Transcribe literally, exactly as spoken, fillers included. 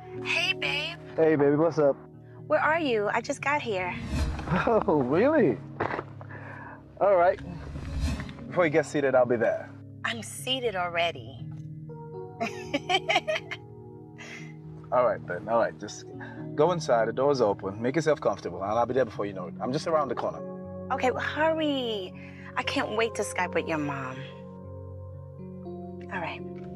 Hey, babe. Hey, baby, what's up? Where are you? I just got here. Oh, really? All right. Before you get seated, I'll be there. I'm seated already. All right, then. All right, just go inside. The door's open. Make yourself comfortable. I'll, I'll be there before you know it. I'm just around the corner. Okay, well, hurry. I can't wait to Skype with your mom. All right.